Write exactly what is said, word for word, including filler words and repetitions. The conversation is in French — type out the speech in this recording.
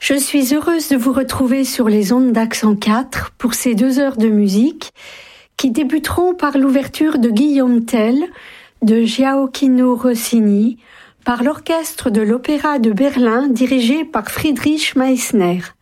Je suis heureuse de vous retrouver sur les ondes d'Accent quatre pour ces deux heures de musique qui débuteront par l'ouverture de Guillaume Tell de Gioachino Rossini par l'orchestre de l'Opéra de Berlin dirigé par Friedrich Meissner.